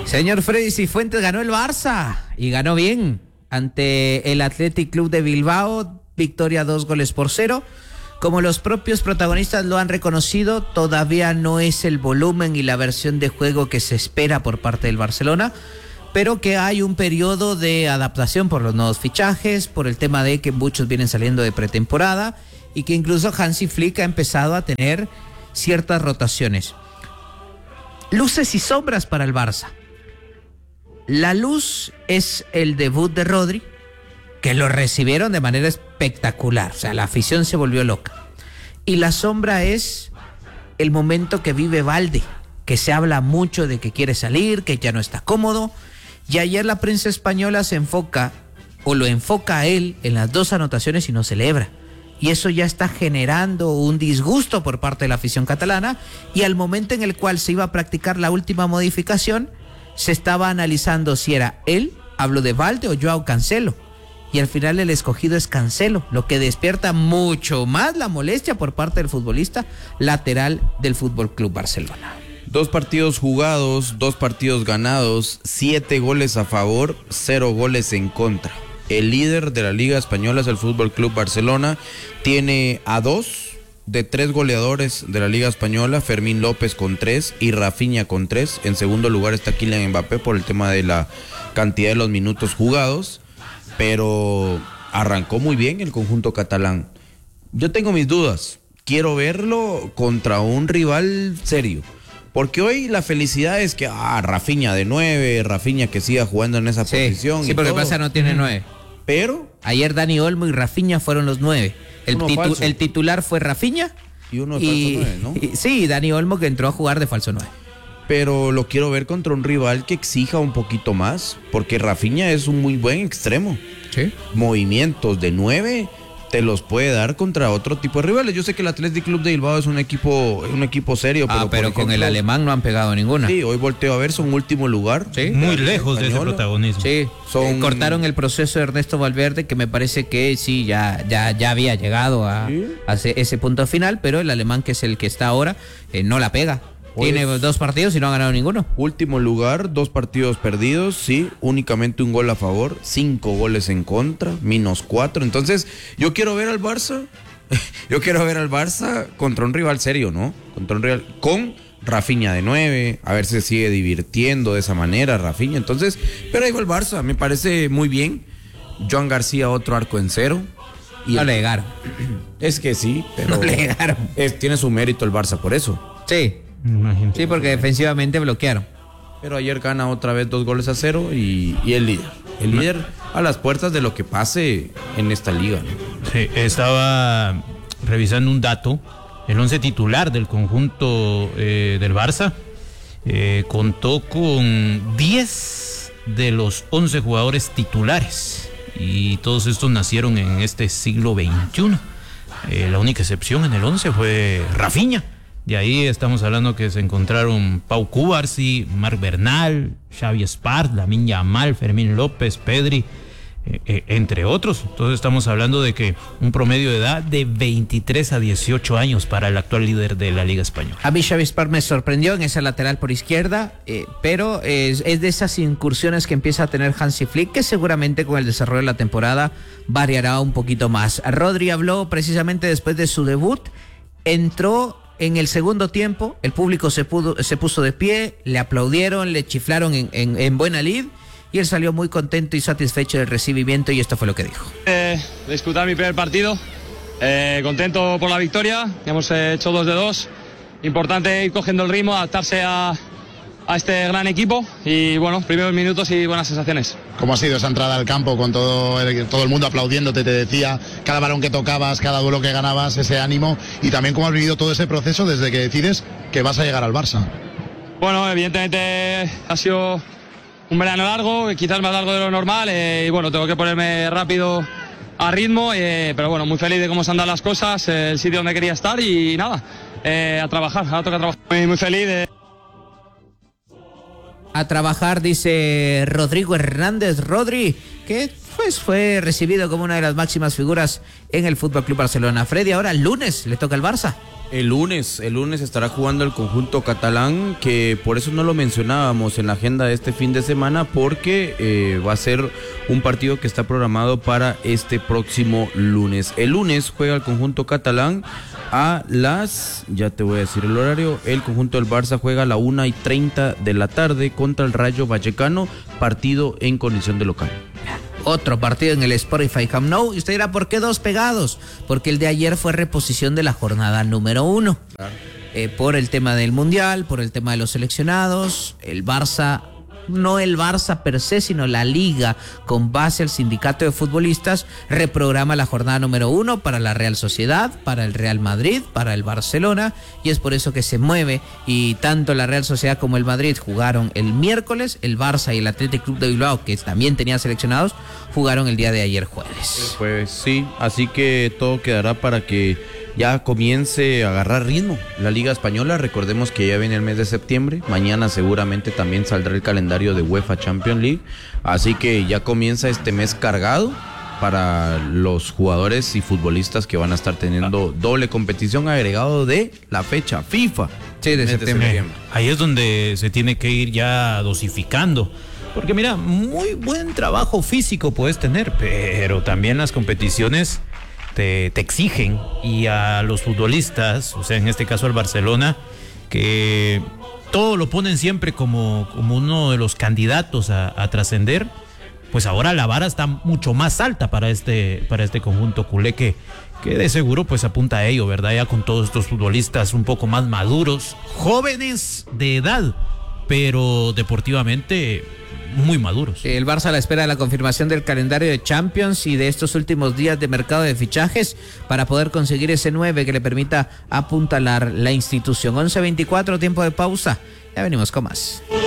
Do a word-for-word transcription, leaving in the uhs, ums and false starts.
Señor Freddy Cifuentes, ganó el Barça y ganó bien ante el Athletic Club de Bilbao, victoria dos goles por cero. Como los propios protagonistas lo han reconocido, todavía no es el volumen y la versión de juego que se espera por parte del Barcelona, pero que hay un periodo de adaptación por los nuevos fichajes, por el tema de que muchos vienen saliendo de pretemporada y que incluso Hansi Flick ha empezado a tener ciertas rotaciones. Luces y sombras para el Barça. La luz es el debut de Rodri, que lo recibieron de manera espectacular, o sea, la afición se volvió loca. Y la sombra es el momento que vive Balde, que se habla mucho de que quiere salir, que ya no está cómodo, y ayer la prensa española se enfoca, o lo enfoca a él, en las dos anotaciones y no celebra. Y eso ya está generando un disgusto por parte de la afición catalana, y al momento en el cual se iba a practicar la última modificación, se estaba analizando si era él, hablo de Balde, o Joao Cancelo. Y al final el escogido es Cancelo, lo que despierta mucho más la molestia por parte del futbolista lateral del F C Barcelona. Dos partidos jugados, dos partidos ganados, siete goles a favor, cero goles en contra. El líder de la Liga Española es el F C Barcelona, tiene a dos de tres goleadores de la Liga Española, Fermín López con tres y Rafinha con tres. En segundo lugar está Kylian Mbappé por el tema de la cantidad de los minutos jugados. Pero arrancó muy bien el conjunto catalán. Yo tengo mis dudas. Quiero verlo contra un rival serio. Porque hoy la felicidad es que, ah, Rafinha de nueve, Rafinha que siga jugando en esa sí, posición. Sí, y porque todo. pasa no tiene nueve. Pero ayer Dani Olmo y Rafinha fueron los nueve. El, uno titu falso. el titular fue Rafinha. Y uno de y, falso nueve, ¿no? Y, sí, Dani Olmo que entró a jugar de falso nueve. Pero lo quiero ver contra un rival que exija un poquito más. Porque Rafinha es un muy buen extremo. Sí. Movimientos de nueve te los puede dar contra otro tipo de rivales. Yo sé que el Athletic Club de Bilbao es un equipo un equipo serio. Ah, pero, pero por ejemplo, con el alemán no han pegado ninguna. Sí, hoy volteo a ver, son último lugar. Sí. Muy lejos de ese protagonismo. Sí, Son... eh, cortaron el proceso de Ernesto Valverde, que me parece que sí, ya, ya, ya había llegado a, ¿Sí? a ese, ese punto final, pero el alemán, que es el que está ahora, eh, no la pega. Pues, tiene dos partidos y no ha ganado ninguno. Último lugar, dos partidos perdidos, sí, únicamente un gol a favor, cinco goles en contra, menos cuatro. Entonces, yo quiero ver al Barça, yo quiero ver al Barça contra un rival serio, ¿no? Contra un rival con Rafinha de nueve, a ver si se sigue divirtiendo de esa manera, Rafinha. Entonces, pero ahí va el Barça, me parece muy bien. Joan García, otro arco en cero. Y no el... le llegaron. Es que sí, pero no le llegaron. Es, tiene su mérito el Barça por eso. Sí. Imagínate. Sí, porque defensivamente bloquearon. Pero ayer gana otra vez dos goles a cero y, y el líder. El líder a las puertas de lo que pase en esta liga, ¿no? Sí, estaba revisando un dato. El once titular del conjunto eh, del Barça eh, contó con diez de los once jugadores titulares. Y todos estos nacieron en este siglo veintiuno. Eh, la única excepción en el once fue Rafinha. De ahí estamos hablando que se encontraron Pau Cubarsí, Marc Bernal, Xavi Espart, Lamine Yamal, Fermín López, Pedri, eh, eh, entre otros. Entonces estamos hablando de que un promedio de edad de veintitrés a dieciocho años para el actual líder de la Liga Española. A mí Xavi Espart me sorprendió en esa lateral por izquierda, eh, pero es, es de esas incursiones que empieza a tener Hansi Flick, que seguramente con el desarrollo de la temporada variará un poquito más. Rodri habló precisamente después de su debut, entró en el segundo tiempo, el público se, pudo, se puso de pie, le aplaudieron, le chiflaron en, en, en buena lid, y él salió muy contento y satisfecho del recibimiento, y esto fue lo que dijo. Eh, disputar mi primer partido, eh, contento por la victoria, hemos eh, hecho dos de dos, importante ir cogiendo el ritmo, adaptarse a, a este gran equipo, y bueno, primeros minutos y buenas sensaciones. ¿Cómo ha sido esa entrada al campo con todo el, todo el mundo aplaudiéndote, te decía, cada balón que tocabas, cada duelo que ganabas, ese ánimo, y también cómo has vivido todo ese proceso desde que decides que vas a llegar al Barça? Bueno, evidentemente ha sido un verano largo, quizás más largo de lo normal, eh, y bueno, tengo que ponerme rápido a ritmo, eh, pero bueno, muy feliz de cómo se han dado las cosas, eh, el sitio donde quería estar, y nada, eh, a trabajar, ahora toca trabajar. Muy, muy feliz de... A trabajar, dice Rodrigo Hernández, Rodri, que pues fue recibido como una de las máximas figuras en el F C Barcelona. Freddy, ahora el lunes le toca al Barça. El lunes, el lunes estará jugando el conjunto catalán, que por eso no lo mencionábamos en la agenda de este fin de semana, porque eh, va a ser un partido que está programado para este próximo lunes. El lunes juega el conjunto catalán a las, ya te voy a decir el horario, el conjunto del Barça juega a la una y treinta de la tarde contra el Rayo Vallecano, partido en condición de local. Otro partido en el Spotify Camp Nou. Y usted dirá, ¿por qué dos pegados? Porque el de ayer fue reposición de la jornada número uno. Claro. Eh, por el tema del Mundial, por el tema de los seleccionados. El Barça, no el Barça per se, sino la Liga, con base al sindicato de futbolistas, reprograma la jornada número uno para la Real Sociedad, para el Real Madrid, para el Barcelona, y es por eso que se mueve, y tanto la Real Sociedad como el Madrid jugaron el miércoles, el Barça y el Athletic Club de Bilbao, que también tenía seleccionados, jugaron el día de ayer jueves. Pues sí, así que todo quedará para que ya comience a agarrar ritmo la Liga Española. Recordemos que ya viene el mes de septiembre, mañana seguramente también saldrá el calendario de UEFA Champions League, así que ya comienza este mes cargado para los jugadores y futbolistas que van a estar teniendo doble competición agregado de la fecha FIFA. Sí, de septiembre. septiembre. Ahí es donde se tiene que ir ya dosificando. Porque mira, muy buen trabajo físico puedes tener, pero también las competiciones Te, te exigen, y a los futbolistas, o sea, en este caso al Barcelona, que todo lo ponen siempre como, como uno de los candidatos a, a trascender, pues ahora la vara está mucho más alta para este, para este conjunto culé que, que de seguro pues apunta a ello, ¿verdad? Ya con todos estos futbolistas un poco más maduros, jóvenes de edad, pero deportivamente muy maduros. El Barça a la espera de la confirmación del calendario de Champions y de estos últimos días de mercado de fichajes para poder conseguir ese nueve que le permita apuntalar la institución. once veinticuatro, tiempo de pausa. Ya venimos con más.